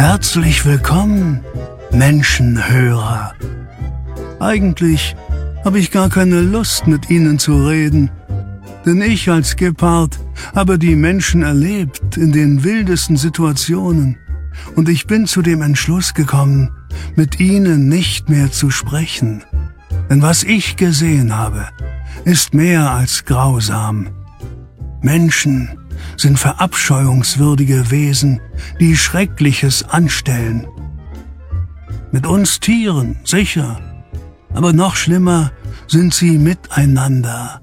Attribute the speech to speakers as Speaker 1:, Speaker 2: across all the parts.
Speaker 1: Herzlich willkommen, Menschenhörer. Eigentlich habe ich gar keine Lust, mit Ihnen zu reden, denn ich als Gepard habe die Menschen erlebt in den wildesten Situationen und ich bin zu dem Entschluss gekommen, mit Ihnen nicht mehr zu sprechen. Denn was ich gesehen habe, ist mehr als grausam. Menschen sind verabscheuungswürdige Wesen, die Schreckliches anstellen. Mit uns Tieren, sicher, aber noch schlimmer sind sie miteinander.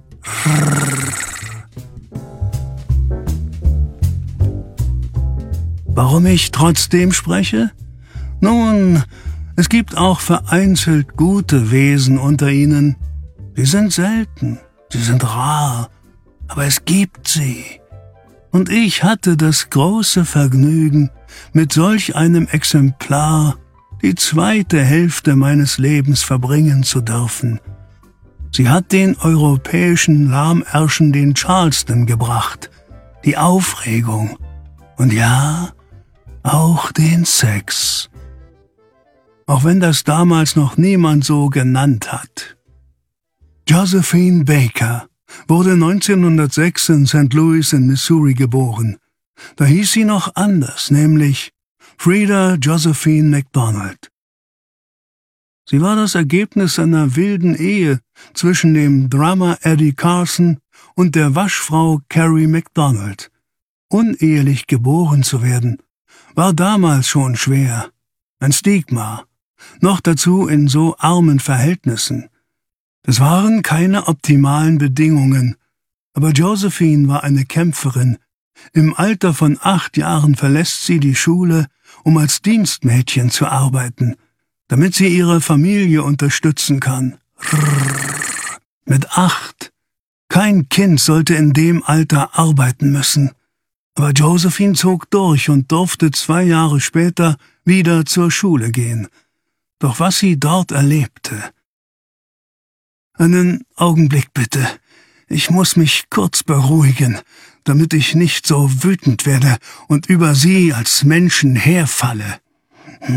Speaker 1: Warum ich trotzdem spreche? Nun, es gibt auch vereinzelt gute Wesen unter ihnen. Sie sind selten, sie sind rar, aber es gibt sie. Und ich hatte das große Vergnügen, mit solch einem Exemplar die zweite Hälfte meines Lebens verbringen zu dürfen. Sie hat den europäischen Lahmärschen den Charleston gebracht, die Aufregung und ja, auch den Sex. Auch wenn das damals noch niemand so genannt hat. Josephine Baker wurde 1906 in St. Louis in Missouri geboren. Da hieß sie noch anders, nämlich Frida Josephine MacDonald. Sie war das Ergebnis einer wilden Ehe zwischen dem Drummer Eddie Carson und der Waschfrau Carrie MacDonald. Unehelich geboren zu werden, war damals schon schwer. Ein Stigma. Noch dazu in so armen Verhältnissen. Es waren keine optimalen Bedingungen, aber Josephine war eine Kämpferin. Im Alter von 8 Jahren verlässt sie die Schule, um als Dienstmädchen zu arbeiten, damit sie ihre Familie unterstützen kann. Mit 8. Kein Kind sollte in dem Alter arbeiten müssen. Aber Josephine zog durch und durfte 2 Jahre später wieder zur Schule gehen. Doch was sie dort erlebte... Einen Augenblick bitte. Ich muss mich kurz beruhigen, damit ich nicht so wütend werde und über Sie als Menschen herfalle.